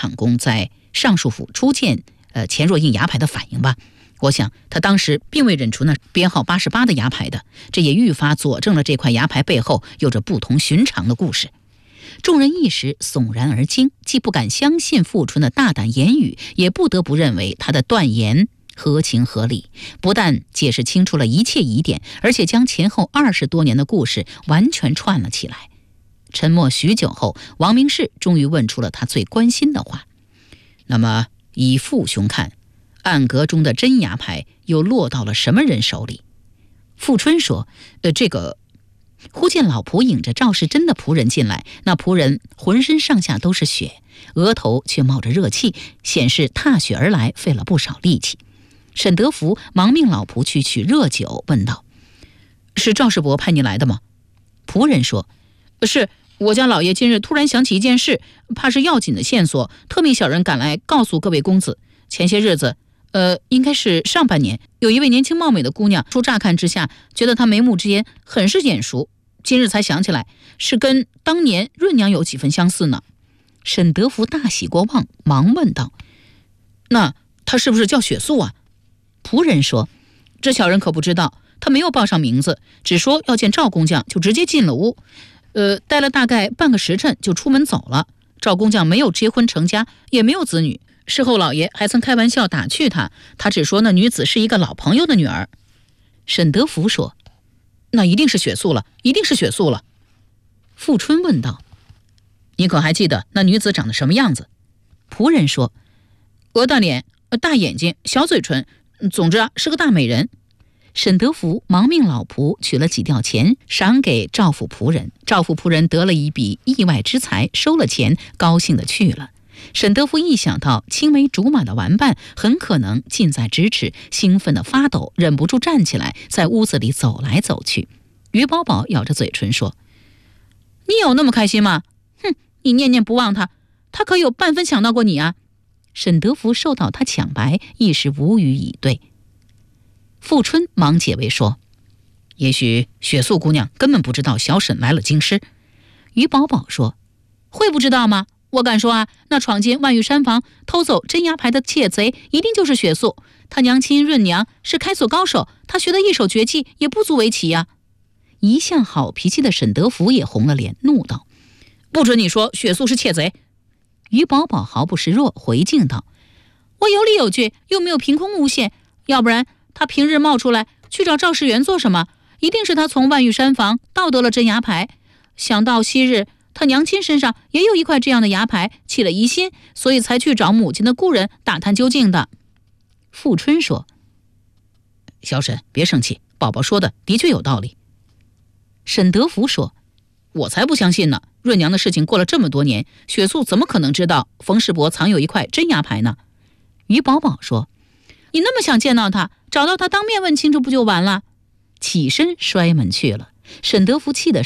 厂工在上述府初见钱若映牙牌的反应吧。我想他当时并未认出那编号88的牙牌的，这也愈发佐证了这块牙牌背后有着不同寻常的故事。众人一时悚然而惊，既不敢相信富春的大胆言语，也不得不认为他的断言合情合理，不但解释清楚了一切疑点，而且将前后20多年的故事完全串了起来。沉默许久后，王明士终于问出了他最关心的话：那么以父兄看，暗格中的真牙牌又落到了什么人手里？富春说：这个……忽见老仆引着赵世珍的仆人进来，那仆人浑身上下都是血，额头却冒着热气，显示踏雪而来，费了不少力气。沈德福忙命老仆去取热酒，问道：是赵世伯派你来的吗？仆人说：是，我家老爷今日突然想起一件事，怕是要紧的线索，特命小人赶来告诉各位公子。前些日子应该是上半年，有一位年轻貌美的姑娘，初乍看之下觉得她眉目之间很是眼熟，今日才想起来是跟当年润娘有几分相似呢。沈德福大喜过望，忙问道：那她是不是叫雪素啊？仆人说：这小人可不知道，她没有报上名字，只说要见赵工匠，就直接进了屋，待了大概半个时辰就出门走了。赵工匠没有结婚成家，也没有子女，事后老爷还曾开玩笑打趣他，他只说那女子是一个老朋友的女儿。沈德福说：那一定是雪素了，一定是雪素了。富春问道：你可还记得那女子长得什么样子？仆人说：鹅大脸，大眼睛，小嘴唇，总之是个大美人。沈德福忙命老仆取了几吊钱赏给赵府仆人，赵府仆人得了一笔意外之财，收了钱，高兴地去了。沈德福一想到青梅竹马的玩伴很可能近在咫尺，兴奋地发抖，忍不住站起来，在屋子里走来走去。于宝宝咬着嘴唇说：你有那么开心吗？哼，你念念不忘他，他可有半分想到过你啊。沈德福受到他抢白，一时无语以对。富春忙解围说：也许雪素姑娘根本不知道小沈来了京师。于宝宝说：会不知道吗？我敢说啊，那闯进万玉山房偷走真牙牌的窃贼一定就是雪素，他娘亲润娘是开锁高手，他学的一手绝技也不足为奇呀。一向好脾气的沈德福也红了脸，怒道：不准你说雪素是窃贼。于宝宝毫不示弱，回敬道：我有理有据，又没有凭空诬陷，要不然他平日冒出来去找赵世元做什么？一定是他从万玉山房盗得了真牙牌，想到昔日他娘亲身上也有一块这样的牙牌，起了疑心，所以才去找母亲的故人打探究竟的。富春说：小沈别生气，宝宝说的的确有道理。沈德福说：我才不相信呢，润娘的事情过了这么多年，雪素怎么可能知道冯世伯藏有一块真牙牌呢？于宝宝说：你那么想见到他，找到他当面问清楚不就完了？起身摔门去了。沈德福气得